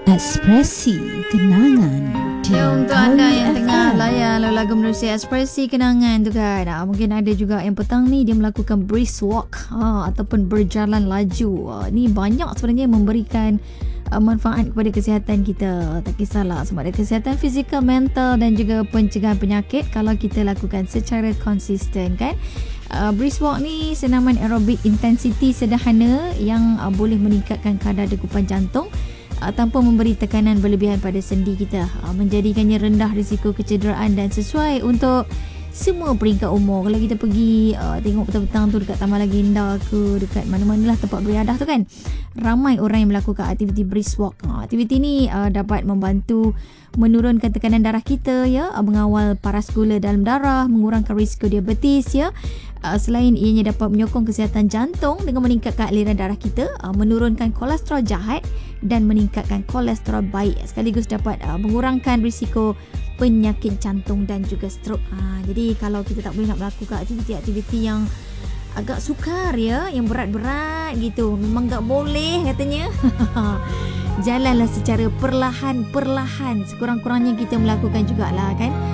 Ekspresi Kenangan Untuk anda yang tengah layan lagu menerusi Ekspresi Kenangan tu kan, mungkin ada juga yang petang ni dia melakukan brisk walk ataupun berjalan laju. Ni banyak sebenarnya memberikan manfaat kepada kesihatan kita. Tak kisahlah sama ada kesihatan fizikal, mental dan juga pencegahan penyakit kalau kita lakukan secara konsisten kan. Brisk walk ni senaman aerobik intensity sederhana yang boleh meningkatkan kadar degupan jantung tanpa memberi tekanan berlebihan pada sendi kita, menjadikannya rendah risiko kecederaan dan sesuai untuk semua peringkat umur. Kalau kita pergi tengok petang-petang tu dekat Taman Legenda ke dekat mana-manalah tempat beriadah tu kan, ramai orang yang melakukan aktiviti brisk walk. Aktiviti ni dapat membantu menurunkan tekanan darah kita ya, mengawal paras gula dalam darah, mengurangkan risiko diabetes ya. Selain ianya dapat menyokong kesihatan jantung dengan meningkatkan aliran darah kita, menurunkan kolesterol jahat dan meningkatkan kolesterol baik, sekaligus dapat mengurangkan risiko penyakit jantung dan juga stroke. Jadi kalau kita tak boleh nak melakukan aktiviti-aktiviti yang agak sukar ya, yang berat-berat gitu, memang tak boleh katanya. Jalanlah secara perlahan-perlahan, sekurang-kurangnya kita melakukan jugalah kan.